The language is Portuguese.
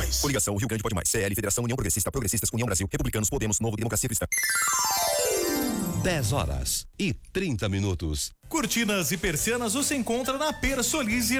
mais. Coligação Rio Grande Pode Mais. CL, Federação União Progressista, Progressistas, União Brasil, Republicanos, Podemos, Novo, Democracia Cristã. 10 horas e 30 minutos. Cortinas e persianas você encontra na Persolize